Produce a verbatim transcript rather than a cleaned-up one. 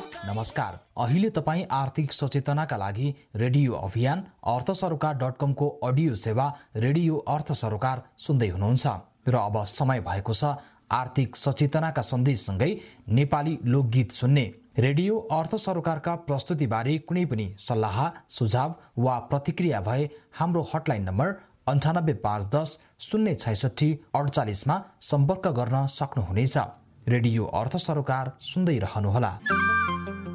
नमस्कार। अहिले तपाईँ आर्थिक सचेतनाका लागि रेडियो अभियान अर्थ सरोकार डट कमको अडियो सेवा रेडियो अर्थ सरोकार सुन्दै हुनुहुन्छ र अब समय भएको छ आर्थिक सचेतनाका सन्देशसँगै नेपाली लोकगीत सुन्ने। रेडियो अर्थ सरोकारका प्रस्तुतिबारे कुनै पनि सल्लाह सुझाव वा प्रतिक्रिया भए हाम्रो हटलाइन नम्बर अन्ठानब्बे पाँच दस शून्य छैसठी अडचालिसमा सम्पर्क गर्न सक्नुहुनेछ। रेडियो अर्थ सरोकार सुन्दै रहनुहोला।